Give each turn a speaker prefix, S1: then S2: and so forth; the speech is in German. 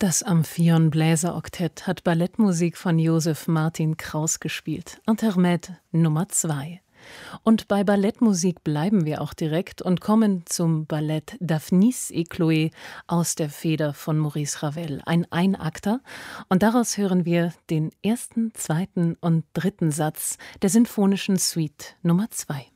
S1: Das Amphion Bläseroktett hat Ballettmusik von Joseph Martin Kraus gespielt. Intermezzo Nummer 2. Und bei Ballettmusik bleiben wir auch direkt und kommen zum Ballett Daphnis et Chloé aus der Feder von Maurice Ravel, ein Einakter. Und daraus hören wir den ersten, zweiten und dritten Satz der Sinfonischen Suite Nummer 2.